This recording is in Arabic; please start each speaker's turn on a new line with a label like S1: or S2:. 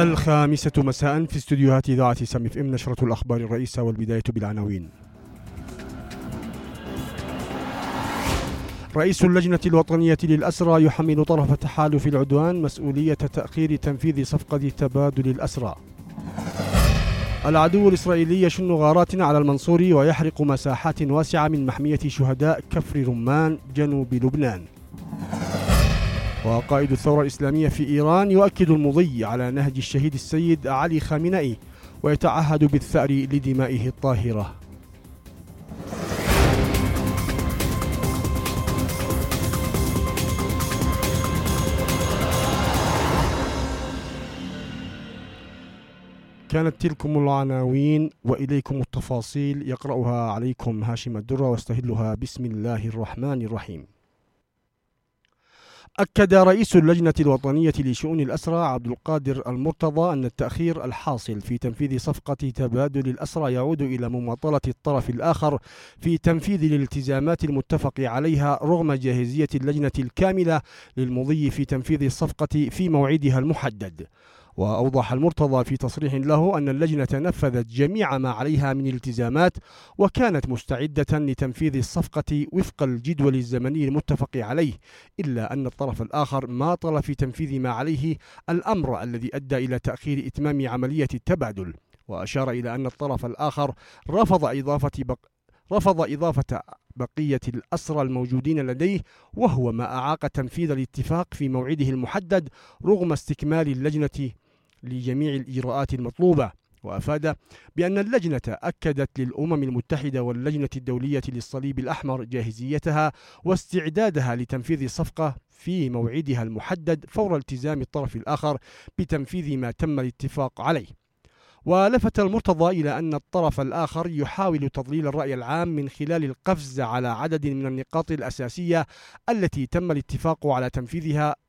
S1: الخامسة مساء في استديوهات إذاعة سام اف ام، نشرة الأخبار الرئيسة والبداية بالعناوين. رئيس اللجنة الوطنية للأسرى يحمل طرف تحالف العدوان مسؤولية تأخير تنفيذ صفقة تبادل الأسرى. العدو الإسرائيلي يشن غارات على المنصوري ويحرق مساحات واسعة من محمية شهداء كفر رمان جنوب لبنان. وقائد الثورة الإسلامية في إيران يؤكد المضي على نهج الشهيد السيد علي خامنئي ويتعهد بالثأر لدمائه الطاهرة. كانت تلكم العناوين وإليكم التفاصيل، يقرأها عليكم هاشم الدرة واستهلها بسم الله الرحمن الرحيم. أكد رئيس اللجنة الوطنية لشؤون الأسرى عبد القادر المرتضى أن التأخير الحاصل في تنفيذ صفقة تبادل الأسرى يعود إلى مماطلة الطرف الآخر في تنفيذ الالتزامات المتفق عليها رغم جاهزية اللجنة الكاملة للمضي في تنفيذ الصفقة في موعدها المحدد. وأوضح المرتضى في تصريح له أن اللجنة نفذت جميع ما عليها من التزامات وكانت مستعدة لتنفيذ الصفقة وفق الجدول الزمني المتفق عليه، إلا أن الطرف الآخر ماطل في تنفيذ ما عليه، الأمر الذي أدى إلى تأخير إتمام عملية التبادل. وأشار إلى أن الطرف الآخر رفض إضافة بقية الأسرى الموجودين لديه، وهو ما أعاق تنفيذ الاتفاق في موعده المحدد رغم استكمال اللجنة لجميع الإجراءات المطلوبة. وأفاد بأن اللجنة أكدت للأمم المتحدة واللجنة الدولية للصليب الأحمر جاهزيتها واستعدادها لتنفيذ الصفقة في موعدها المحدد فور التزام الطرف الآخر بتنفيذ ما تم الاتفاق عليه. ولفت المرتضى إلى أن الطرف الآخر يحاول تضليل الرأي العام من خلال القفز على عدد من النقاط الأساسية التي تم الاتفاق على تنفيذها